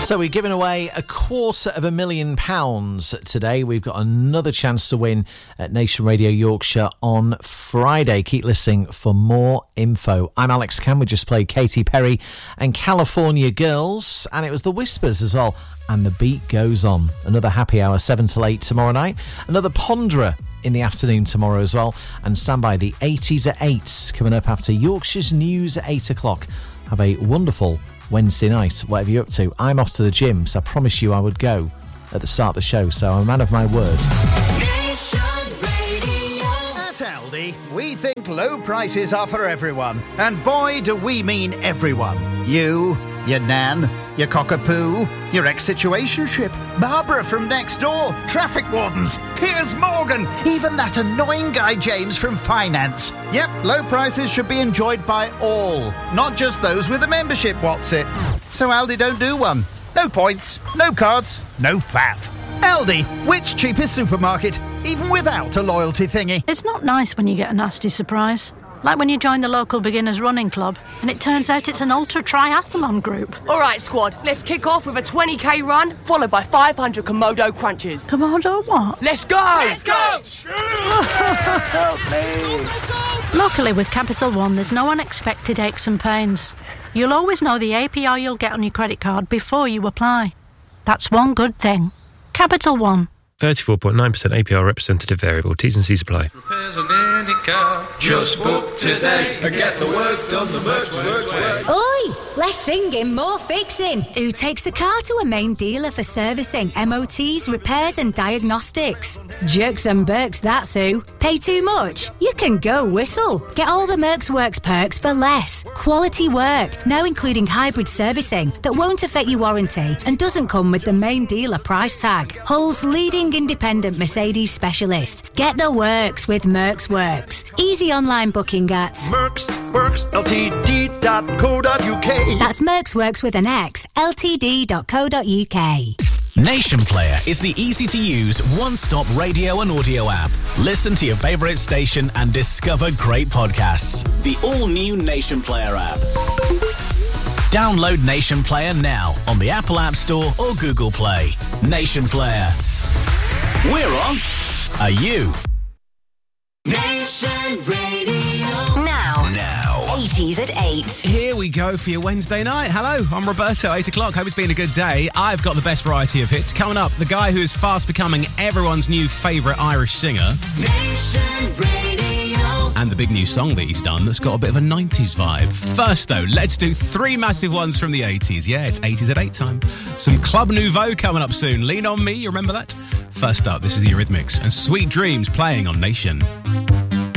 So we're giving away £250,000 today. We've got another chance to win at Nation Radio Yorkshire on Friday. Keep listening for more info. I'm Alex Cam. We just played Katy Perry and California Girls, and it was the Whispers as well. And the beat goes on. Another happy hour, 7 till 8 tomorrow night. Another Ponderer in the afternoon tomorrow as well. And stand by, the 80s at 8 coming up after Yorkshire's News at 8 o'clock. Have a wonderful Wednesday night, whatever you're up to. I'm off to the gym, so I promised you I would go at the start of the show, so I'm a man of my word. At Aldi, we think low prices are for everyone. And boy, do we mean everyone. You, your nan, your cockapoo, your ex-situationship, Barbara from next door, traffic wardens, Piers Morgan, even that annoying guy James from finance. Yep, low prices should be enjoyed by all, not just those with a membership, what's it? So Aldi don't do one. No points, no cards, no faff. Aldi, which cheapest supermarket, even without a loyalty thingy? It's not nice when you get a nasty surprise. Like when you join the local beginners running club and it turns out it's an ultra triathlon group. All right, squad, let's kick off with a 20k run, followed by 500 Komodo crunches. Komodo what? Let's go! Let's go! Help me. Luckily, with Capital One, there's no unexpected aches and pains. You'll always know the APR you'll get on your credit card before you apply. That's one good thing. Capital One. 34.9% APR representative variable. T's and C's apply. Repairs on any car. Just book today and get the work done the Mercs way. Oi! Less singing, more fixing. Who takes the car to a main dealer for servicing, MOTs, repairs and diagnostics? Jerks and Berks, that's who. Pay too much? You can go Whistle. Get all the Mercs Works perks for less. Quality work, now including hybrid servicing that won't affect your warranty and doesn't come with the main dealer price tag. Hull's leading independent Mercedes specialist. Get the works with Mercs Works. Easy online booking at mercsworksltd.co.uk. That's Mercs Works with an X, ltd.co.uk. Nation Player is the easy-to-use, one-stop radio and audio app. Listen to your favourite station and discover great podcasts. The all-new Nation Player app. Download Nation Player now on the Apple App Store or Google Play. Nation Player. We're on. Are you? Nation Radio. Now. 80s at 8. Here we go for your Wednesday night. Hello, I'm Roberto, 8 o'clock. Hope it's been a good day. I've got the best variety of hits. Coming up, the guy who is fast becoming everyone's new favourite Irish singer. Nation Radio. And the big new song that he's done that's got a bit of a 90s vibe. First, though, let's do 3 massive ones from the 80s. Yeah, it's 80s at 8 time. Some Club Nouveau coming up soon. Lean on Me, you remember that? First up, this is the Eurythmics and Sweet Dreams playing on Nation.